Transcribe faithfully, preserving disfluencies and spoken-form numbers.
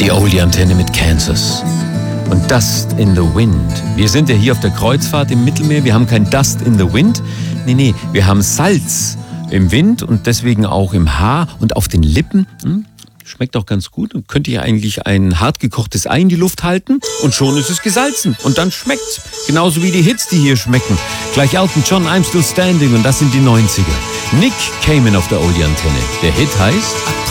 Die Oldie-Antenne mit Kansas. Und Dust in the Wind. Wir sind ja hier auf der Kreuzfahrt im Mittelmeer. Wir haben kein Dust in the Wind. Nee, nee, wir haben Salz im Wind und deswegen auch im Haar und auf den Lippen. Hm? Schmeckt auch ganz gut. Und könnt ihr eigentlich ein hart gekochtes Ei in die Luft halten und schon ist es gesalzen. Und dann schmeckt's. Genauso wie die Hits, die hier schmecken. Gleich Elton John, I'm Still Standing und das sind die neunziger. Nick Cayman auf der Oldie-Antenne. Der Hit heißt